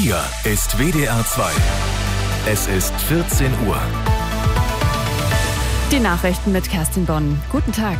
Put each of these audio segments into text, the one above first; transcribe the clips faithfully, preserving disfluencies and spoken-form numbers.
Hier ist W D R zwei. Es ist vierzehn Uhr. Die Nachrichten mit Kerstin Bonn. Guten Tag.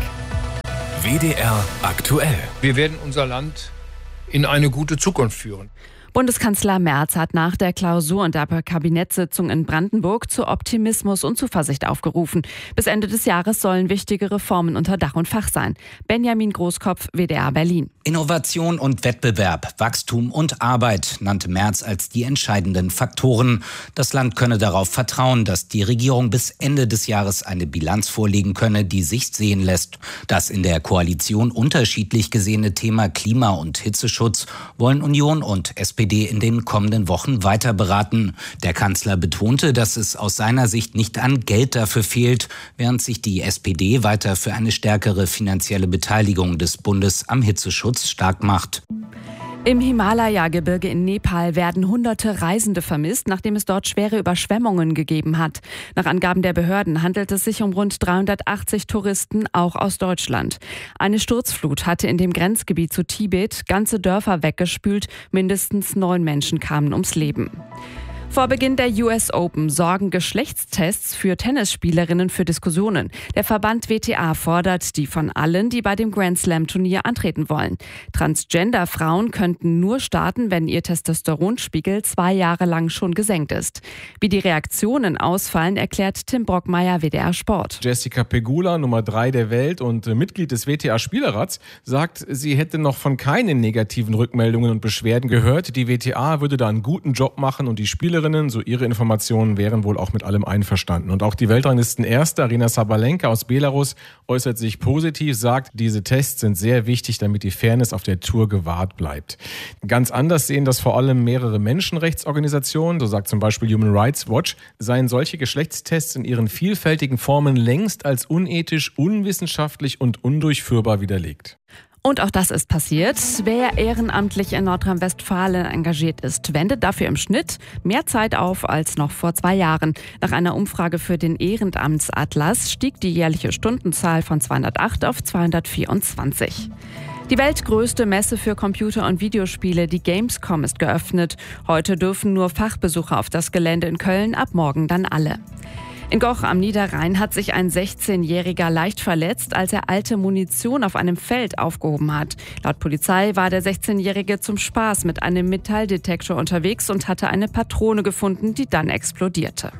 W D R aktuell. Wir werden unser Land in eine gute Zukunft führen. Bundeskanzler Merz hat nach der Klausur und der Kabinettssitzung in Brandenburg zu Optimismus und Zuversicht aufgerufen. Bis Ende des Jahres sollen wichtige Reformen unter Dach und Fach sein. Benjamin Großkopf, W D R Berlin. Innovation und Wettbewerb, Wachstum und Arbeit nannte Merz als die entscheidenden Faktoren. Das Land könne darauf vertrauen, dass die Regierung bis Ende des Jahres eine Bilanz vorlegen könne, die sich sehen lässt. Das in der Koalition unterschiedlich gesehene Thema Klima- und Hitzeschutz wollen Union und S P D in den kommenden Wochen weiter beraten. Der Kanzler betonte, dass es aus seiner Sicht nicht an Geld dafür fehlt, während sich die S P D weiter für eine stärkere finanzielle Beteiligung des Bundes am Hitzeschutz stark macht. Im Himalaya-Gebirge in Nepal werden hunderte Reisende vermisst, nachdem es dort schwere Überschwemmungen gegeben hat. Nach Angaben der Behörden handelt es sich um rund dreihundertachtzig Touristen, auch aus Deutschland. Eine Sturzflut hatte in dem Grenzgebiet zu Tibet ganze Dörfer weggespült. Mindestens neun Menschen kamen ums Leben. Vor Beginn der U S Open sorgen Geschlechtstests für Tennisspielerinnen für Diskussionen. Der Verband W T A fordert die von allen, die bei dem Grand Slam Turnier antreten wollen. Transgender-Frauen könnten nur starten, wenn ihr Testosteronspiegel zwei Jahre lang schon gesenkt ist. Wie die Reaktionen ausfallen, erklärt Tim Brockmeier, W D R Sport. Jessica Pegula, Nummer drei der Welt und Mitglied des W T A-Spielerrats, sagt, sie hätte noch von keinen negativen Rückmeldungen und Beschwerden gehört. Die W T A würde da einen guten Job machen und die Spielerinnen, so ihre Informationen, wären wohl auch mit allem einverstanden. Und auch die Weltranglisten-Erste, Aryna Sabalenka aus Belarus, äußert sich positiv, sagt, diese Tests sind sehr wichtig, damit die Fairness auf der Tour gewahrt bleibt. Ganz anders sehen das vor allem mehrere Menschenrechtsorganisationen, so sagt zum Beispiel Human Rights Watch, seien solche Geschlechtstests in ihren vielfältigen Formen längst als unethisch, unwissenschaftlich und undurchführbar widerlegt. Und auch das ist passiert. Wer ehrenamtlich in Nordrhein-Westfalen engagiert ist, wendet dafür im Schnitt mehr Zeit auf als noch vor zwei Jahren. Nach einer Umfrage für den Ehrenamtsatlas stieg die jährliche Stundenzahl von zweihundertacht auf zweihundertvierundzwanzig. Die weltgrößte Messe für Computer- und Videospiele, die Gamescom, ist geöffnet. Heute dürfen nur Fachbesucher auf das Gelände in Köln, ab morgen dann alle. In Goch am Niederrhein hat sich ein sechzehnjähriger leicht verletzt, als er alte Munition auf einem Feld aufgehoben hat. Laut Polizei war der sechzehnjährige zum Spaß mit einem Metalldetektor unterwegs und hatte eine Patrone gefunden, die dann explodierte.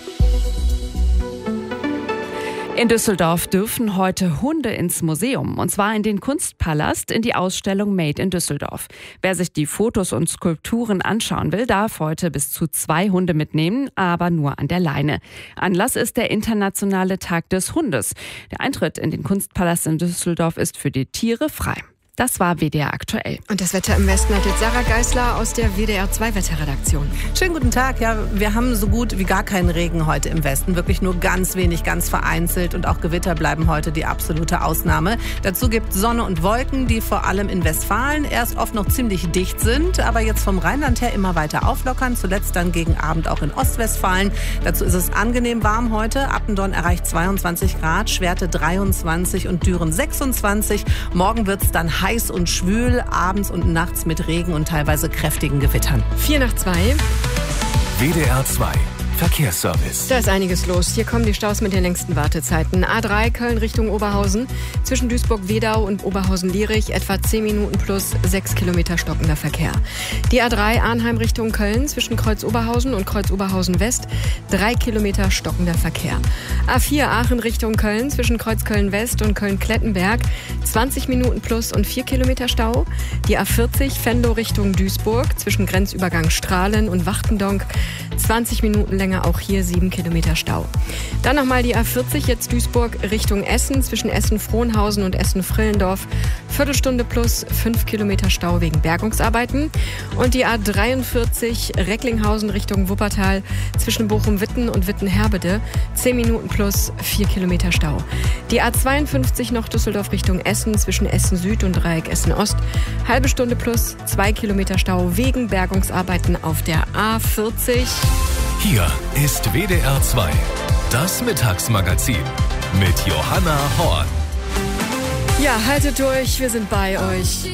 In Düsseldorf dürfen heute Hunde ins Museum, und zwar in den Kunstpalast, in die Ausstellung Made in Düsseldorf. Wer sich die Fotos und Skulpturen anschauen will, darf heute bis zu zwei Hunde mitnehmen, aber nur an der Leine. Anlass ist der Internationale Tag des Hundes. Der Eintritt in den Kunstpalast in Düsseldorf ist für die Tiere frei. Das war W D R aktuell. Und das Wetter im Westen hat jetzt Sarah Geisler aus der W D R zwei Wetterredaktion. Schönen guten Tag. Ja, wir haben so gut wie gar keinen Regen heute im Westen. Wirklich nur ganz wenig, ganz vereinzelt. Und auch Gewitter bleiben heute die absolute Ausnahme. Dazu gibt es Sonne und Wolken, die vor allem in Westfalen erst oft noch ziemlich dicht sind, aber jetzt vom Rheinland her immer weiter auflockern. Zuletzt dann gegen Abend auch in Ostwestfalen. Dazu ist es angenehm warm heute. Appendorn erreicht zweiundzwanzig Grad, Schwerte dreiundzwanzig und Düren sechsundzwanzig. Morgen wird es dann heiß und schwül, abends und nachts mit Regen und teilweise kräftigen Gewittern. Vier nach zwei. W D R zwei Verkehrsservice. Da ist einiges los. Hier kommen die Staus mit den längsten Wartezeiten. A drei Köln Richtung Oberhausen. Zwischen Duisburg-Wedau und Oberhausen-Lierich etwa zehn Minuten plus sechs Kilometer stockender Verkehr. Die A drei Arnheim Richtung Köln zwischen Kreuz-Oberhausen und Kreuz-Oberhausen-West drei Kilometer stockender Verkehr. A vier Aachen Richtung Köln zwischen Kreuz-Köln-West und Köln-Klettenberg zwanzig Minuten plus und vier Kilometer Stau. Die A vierzig Venlo Richtung Duisburg zwischen Grenzübergang Strahlen und Wachtendonk zwanzig Minuten länger, auch hier sieben Kilometer Stau. Dann nochmal die A vierzig, jetzt Duisburg Richtung Essen, zwischen Essen-Frohnhausen und Essen-Frillendorf. Viertelstunde plus fünf Kilometer Stau wegen Bergungsarbeiten. Und die A dreiundvierzig Recklinghausen Richtung Wuppertal, zwischen Bochum-Witten und Witten-Herbede. zehn Minuten plus vier Kilometer Stau. Die A zweiundfünfzig noch Düsseldorf Richtung Essen, zwischen Essen-Süd und Dreieck Essen-Ost. Halbe Stunde plus zwei Kilometer Stau wegen Bergungsarbeiten auf der A vierzig. Hier ist W D R zwei, das Mittagsmagazin mit Johanna Horn. Ja, haltet durch, wir sind bei euch.